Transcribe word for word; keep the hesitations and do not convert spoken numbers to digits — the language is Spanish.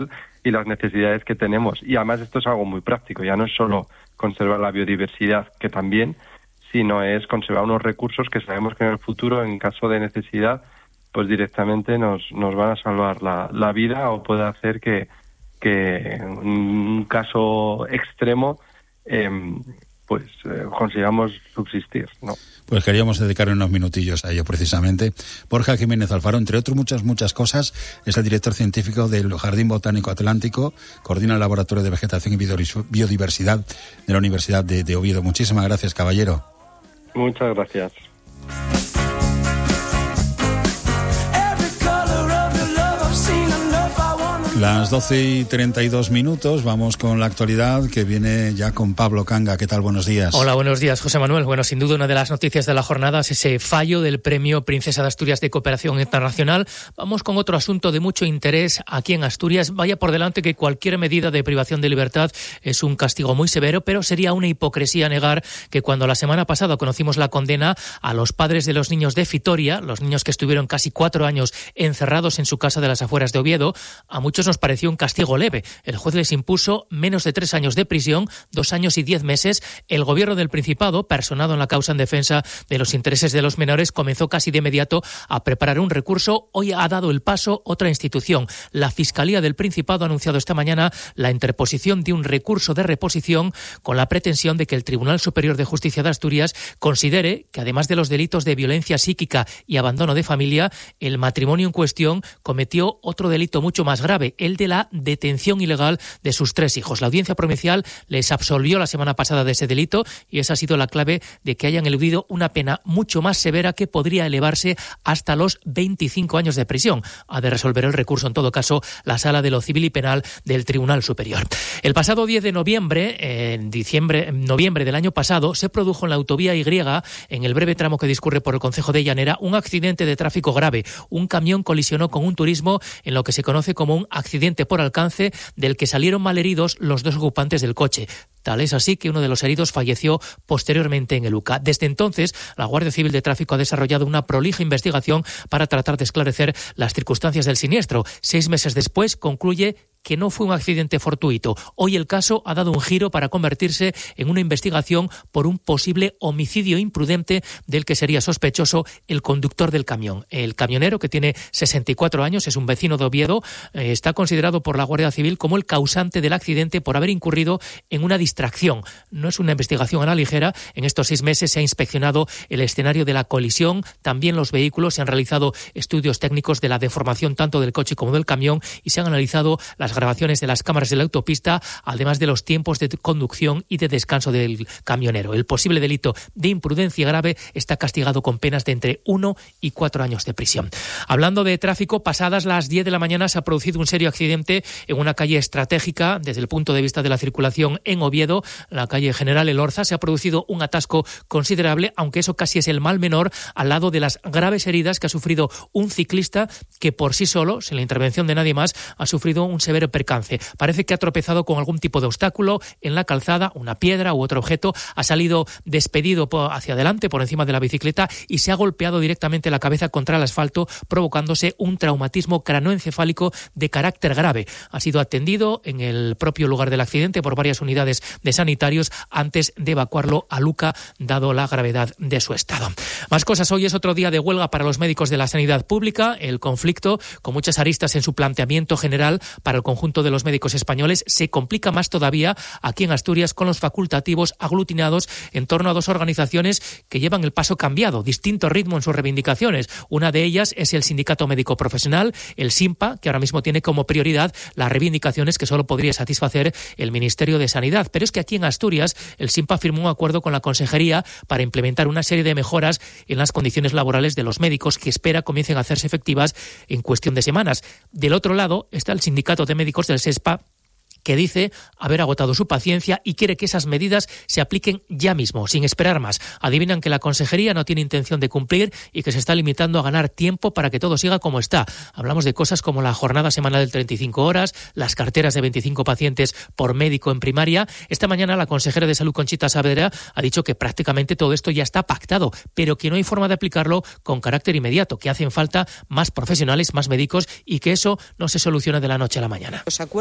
y las necesidades que tenemos. Y además esto es algo muy práctico, ya no es solo conservar la biodiversidad, que también, sino es conservar unos recursos que sabemos que en el futuro, en caso de necesidad, pues directamente nos, nos van a salvar la, la vida, o puede hacer que, que en un caso extremo eh, pues eh, consigamos subsistir, ¿no? Pues queríamos dedicar unos minutillos a ello precisamente. Borja Jiménez Alfaro, entre otras muchas, muchas cosas, es el director científico del Jardín Botánico Atlántico, coordina el Laboratorio de Vegetación y Biodiversidad de la Universidad de, de Oviedo. Muchísimas gracias, caballero. Muchas gracias. Las doce y treinta y dos minutos, vamos con la actualidad que viene ya con Pablo Canga. ¿Qué tal? Buenos días. Hola, buenos días, José Manuel. Bueno, sin duda una de las noticias de la jornada es ese fallo del Premio Princesa de Asturias de Cooperación Internacional. Vamos con otro asunto de mucho interés aquí en Asturias. Vaya por delante que cualquier medida de privación de libertad es un castigo muy severo, pero sería una hipocresía negar que cuando la semana pasada conocimos la condena a los padres de los niños de Fitoria, los niños que estuvieron casi cuatro años encerrados en su casa de las afueras de Oviedo, a muchos nos pareció un castigo leve. El juez les impuso menos de tres años de prisión, dos años y diez meses. El gobierno del Principado, personado en la causa en defensa de los intereses de los menores, comenzó casi de inmediato a preparar un recurso. Hoy ha dado el paso otra institución. La Fiscalía del Principado ha anunciado esta mañana la interposición de un recurso de reposición con la pretensión de que el Tribunal Superior de Justicia de Asturias considere que, además de los delitos de violencia psíquica y abandono de familia, el matrimonio en cuestión cometió otro delito mucho más grave, el de la detención ilegal de sus tres hijos. La Audiencia Provincial les absolvió la semana pasada de ese delito y esa ha sido la clave de que hayan eludido una pena mucho más severa que podría elevarse hasta los veinticinco años de prisión. Ha de resolver el recurso, en todo caso, la Sala de lo Civil y Penal del Tribunal Superior. El pasado diez de noviembre, en diciembre, noviembre del año pasado, se produjo en la autovía Y, en el breve tramo que discurre por el concejo de Llanera, un accidente de tráfico grave. Un camión colisionó con un turismo en lo que se conoce como un accidente por alcance, del que salieron malheridos los dos ocupantes del coche. Tal es así que uno de los heridos falleció posteriormente en el U C A. Desde entonces, la Guardia Civil de Tráfico ha desarrollado una prolija investigación para tratar de esclarecer las circunstancias del siniestro. Seis meses después, concluye que no fue un accidente fortuito. Hoy el caso ha dado un giro para convertirse en una investigación por un posible homicidio imprudente del que sería sospechoso el conductor del camión. El camionero, que tiene sesenta y cuatro años, es un vecino de Oviedo, eh, está considerado por la Guardia Civil como el causante del accidente por haber incurrido en una distracción. No es una investigación a la ligera. En estos seis meses se ha inspeccionado el escenario de la colisión, también los vehículos, se han realizado estudios técnicos de la deformación tanto del coche como del camión y se han analizado las grabaciones de las cámaras de la autopista, además de los tiempos de conducción y de descanso del camionero. El posible delito de imprudencia grave está castigado con penas de entre uno y cuatro años de prisión. Hablando de tráfico, pasadas las diez de la mañana se ha producido un serio accidente en una calle estratégica desde el punto de vista de la circulación en Oviedo, la calle General Elorza. Se ha producido un atasco considerable, aunque eso casi es el mal menor, al lado de las graves heridas que ha sufrido un ciclista que por sí solo, sin la intervención de nadie más, ha sufrido un severo percance. Parece que ha tropezado con algún tipo de obstáculo en la calzada, una piedra u otro objeto, ha salido despedido hacia adelante por encima de la bicicleta y se ha golpeado directamente la cabeza contra el asfalto, provocándose un traumatismo cranoencefálico de carácter grave. Ha sido atendido en el propio lugar del accidente por varias unidades de sanitarios antes de evacuarlo a Luca, dado la gravedad de su estado. Más cosas. Hoy es otro día de huelga para los médicos de la sanidad pública. El conflicto, con muchas aristas en su planteamiento general para el conjunto de los médicos españoles, se complica más todavía aquí en Asturias con los facultativos aglutinados en torno a dos organizaciones que llevan el paso cambiado, distinto ritmo en sus reivindicaciones. Una de ellas es el Sindicato Médico Profesional, el SINPA, que ahora mismo tiene como prioridad las reivindicaciones que solo podría satisfacer el Ministerio de Sanidad. Pero es que aquí en Asturias el SINPA firmó un acuerdo con la Consejería para implementar una serie de mejoras en las condiciones laborales de los médicos que espera comiencen a hacerse efectivas en cuestión de semanas. Del otro lado está el Sindicato de Médicos del SESPA, que dice haber agotado su paciencia y quiere que esas medidas se apliquen ya mismo, sin esperar más. Adivinan que la Consejería no tiene intención de cumplir y que se está limitando a ganar tiempo para que todo siga como está. Hablamos de cosas como la jornada semanal de treinta y cinco horas, las carteras de veinticinco pacientes por médico en primaria. Esta mañana la consejera de Salud, Conchita Saavedra, ha dicho que prácticamente todo esto ya está pactado, pero que no hay forma de aplicarlo con carácter inmediato, que hacen falta más profesionales, más médicos y que eso no se soluciona de la noche a la mañana.